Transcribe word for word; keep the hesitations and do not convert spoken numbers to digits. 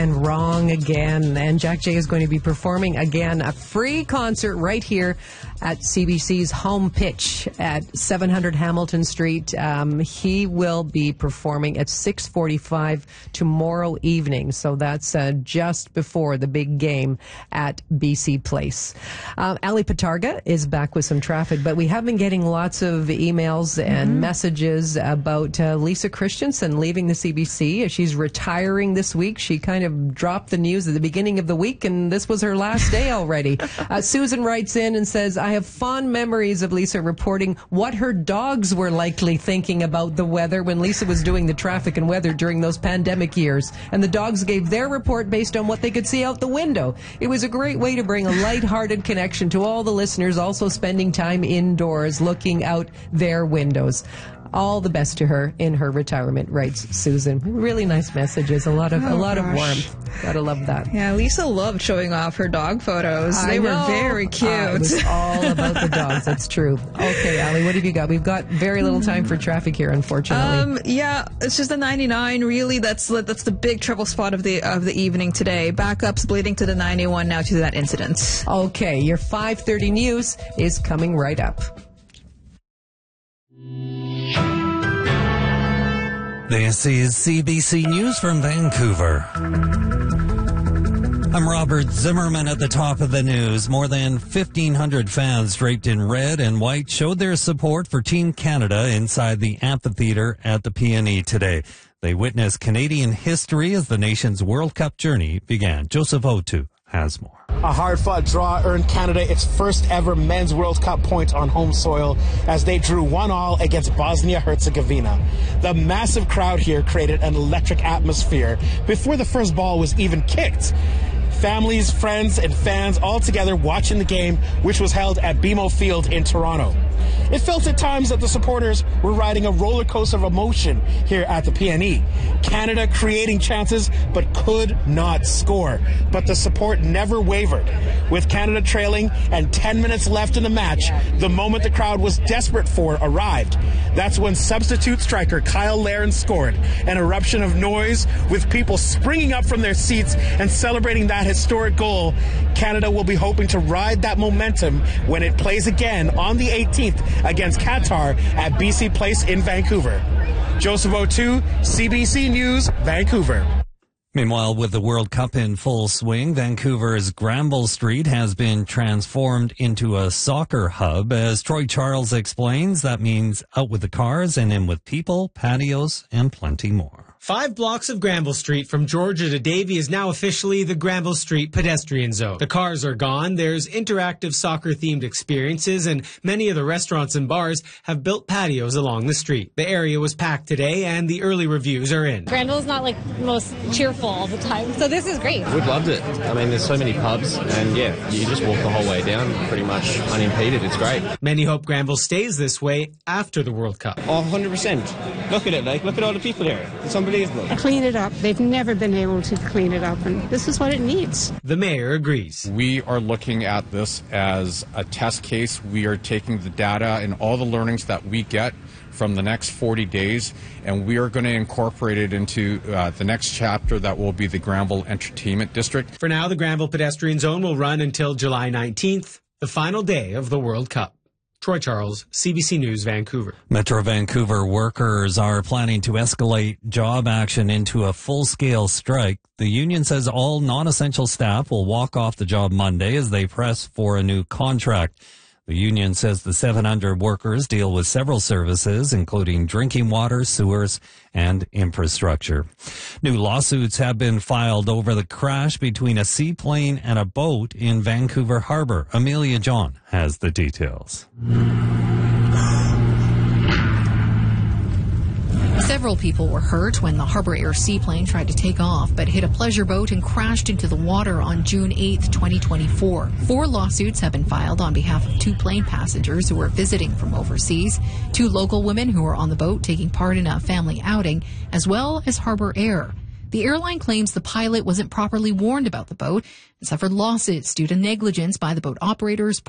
And Wrong Again. And Jack J is going to be performing again a free concert right here at C B C's home pitch at seven hundred Hamilton Street. Um, he will be performing at six forty-five tomorrow evening. So that's uh, just before the big game at B C Place. Um, Ali Patarga is back with some traffic, but we have been getting lots of emails and mm-hmm. messages about uh, Lisa Christensen leaving the C B C. She's retiring this week. She kind of dropped the news at the beginning of the week, and this was her last day already. uh, Susan writes in and says, I have fond memories of Lisa reporting what her dogs were likely thinking about the weather when Lisa was doing the traffic and weather during those pandemic years. And the dogs gave their report based on what they could see out the window. It was a great way to bring a lighthearted connection to all the listeners also spending time indoors looking out their windows. All the best to her in her retirement, writes Susan. Really nice messages. A lot of oh, a lot gosh. of warmth. Gotta love that. Yeah, Lisa loved showing off her dog photos. I they know. were very cute. Uh, it was all about the dogs. That's true. Okay, Ali, what have you got? We've got very little time for traffic here, unfortunately. Um, yeah, it's just the ninety-nine. Really, that's that's the big trouble spot of the of the evening today. Backups bleeding to the ninety-one now to that incident. Okay, your five thirty news is coming right up. This is C B C News from Vancouver. I'm Robert Zimmerman at the top of the news. More than fifteen hundred fans draped in red and white showed their support for Team Canada inside the amphitheater at the P N E today. They witnessed Canadian history as the nation's World Cup journey began. Joseph Otu has more. A hard-fought draw earned Canada its first ever men's World Cup point on home soil as they drew one all against Bosnia-Herzegovina. The massive crowd here created an electric atmosphere before the first ball was even kicked. Families, friends, and fans all together watching the game, which was held at B M O Field in Toronto. It felt at times that the supporters were riding a roller coaster of emotion here at the P N E. Canada creating chances but could not score. But the support never wavered. With Canada trailing and ten minutes left in the match, the moment the crowd was desperate for arrived. That's when substitute striker Kyle Larin scored. An eruption of noise with people springing up from their seats and celebrating that historic goal. Canada will be hoping to ride that momentum when it plays again on the eighteenth against Qatar at B C Place in Vancouver. Joseph Otu, C B C News, Vancouver. Meanwhile, with the World Cup in full swing, Vancouver's Granville Street has been transformed into a soccer hub. As Troy Charles explains, that means out with the cars and in with people, patios, and plenty more. Five blocks of Granville Street from Georgia to Davie is now officially the Granville Street pedestrian zone. The cars are gone, there's interactive soccer-themed experiences, and many of the restaurants and bars have built patios along the street. The area was packed today, and the early reviews are in. Granville's not like the most cheerful all the time, so this is great. We've loved it. I mean, there's so many pubs, and yeah, you just walk the whole way down pretty much unimpeded. It's great. Many hope Granville stays this way after the World Cup. Oh, one hundred percent. Look at it, like, look at all the people here. It's unbelievable. Clean it up. They've never been able to clean it up, and this is what it needs. The mayor agrees. We are looking at this as a test case. We are taking the data and all the learnings that we get from the next forty days, and we are going to incorporate it into uh, the next chapter that will be the Granville Entertainment District. For now, the Granville Pedestrian Zone will run until July nineteenth, the final day of the World Cup. Troy Charles, C B C News, Vancouver. Metro Vancouver workers are planning to escalate job action into a full-scale strike. The union says all non-essential staff will walk off the job Monday as they press for a new contract. The union says the seven hundred workers deal with several services, including drinking water, sewers, and infrastructure. New lawsuits have been filed over the crash between a seaplane and a boat in Vancouver Harbor. Amelia John has the details. Several people were hurt when the Harbour Air seaplane tried to take off but hit a pleasure boat and crashed into the water on June eighth, twenty twenty-four. Four lawsuits have been filed on behalf of two plane passengers who were visiting from overseas, two local women who were on the boat taking part in a family outing, as well as Harbour Air. The airline claims the pilot wasn't properly warned about the boat and suffered losses due to negligence by the boat operators,